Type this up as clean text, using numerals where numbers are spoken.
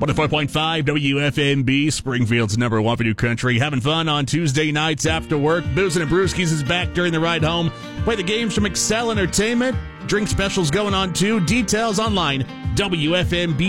104.5 WFNB, Springfield's number one for new country. Having fun on Tuesday nights after work. Boozin' and Brewskis is back during the ride home. Play the games from Excel Entertainment. Drink specials going on too. Details online, WFNB.